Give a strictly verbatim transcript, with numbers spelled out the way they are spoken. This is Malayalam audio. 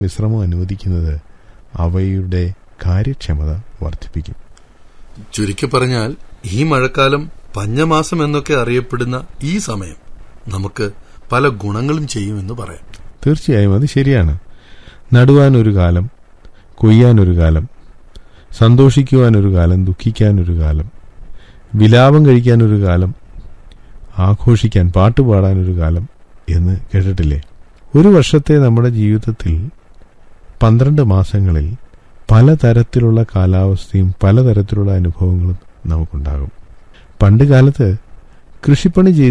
വിശ്രമം അനുവദിക്കുന്നത് അവയുടെ കാര്യക്ഷമത വർദ്ധിപ്പിക്കും. ചുരുക്കി പറഞ്ഞാൽ ഈ മഴക്കാലം പഞ്ഞമാസം എന്നൊക്കെ അറിയപ്പെടുന്ന ഈ സമയം നമുക്ക് പല ഗുണങ്ങളും ചെയ്യുമെന്ന് പറയാം. തീർച്ചയായും അത് ശരിയാണ്. നടുവാനൊരു കാലം, കൊയ്യാനൊരു കാലം, സന്തോഷിക്കുവാനൊരു കാലം, ദുഃഖിക്കാനൊരു കാലം, വിലാപം കഴിക്കാനൊരു കാലം, ആഘോഷിക്കാൻ പാട്ടുപാടാനൊരു കാലം എന്ന് കേട്ടിട്ടില്ലേ? ഒരു വർഷത്തെ നമ്മുടെ ജീവിതത്തിൽ പന്ത്രണ്ട് മാസങ്ങളിൽ പലതരത്തിലുള്ള കാലാവസ്ഥയും പലതരത്തിലുള്ള അനുഭവങ്ങളും നമുക്കുണ്ടാകും. പണ്ട് കാലത്ത് കൃഷിപ്പണി ചെയ്ത്